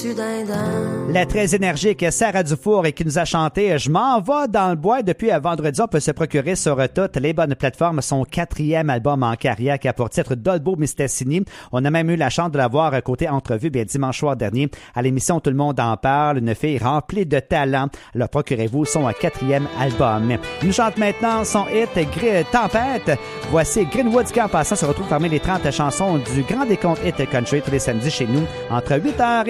La très énergique Sarah Dufour qui nous a chanté « Je m'en vais dans le bois ». Depuis vendredi, on peut se procurer sur toutes les bonnes plateformes son 4e album en carrière qui a pour titre Dolbo Mistassini. On a même eu la chance de la voir côté entrevue dimanche soir dernier à l'émission Tout le monde en parle. Une fille remplie de talent. Alors procurez-vous son 4e album. Il nous chante maintenant son hit Tempête. Voici Greenwood qui en passant se retrouve parmi les 30 chansons du Grand Décompte Hit Country tous les samedis chez nous entre 8h